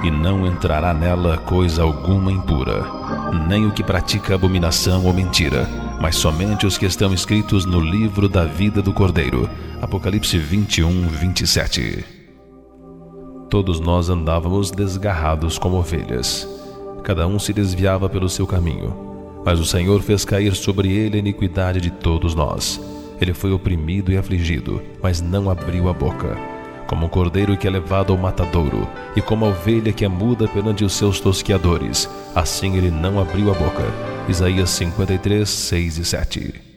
e não entrará nela coisa alguma impura, nem o que pratica abominação ou mentira, mas somente os que estão escritos no livro da vida do Cordeiro. Apocalipse 21, 27. Todos nós andávamos desgarrados como ovelhas. Cada um se desviava pelo seu caminho, mas o Senhor fez cair sobre ele a iniquidade de todos nós. Ele foi oprimido e afligido, mas não abriu a boca. Como um cordeiro que é levado ao matadouro, e como a ovelha que é muda perante os seus tosqueadores, assim ele não abriu a boca. Isaías 53, 6 e 7.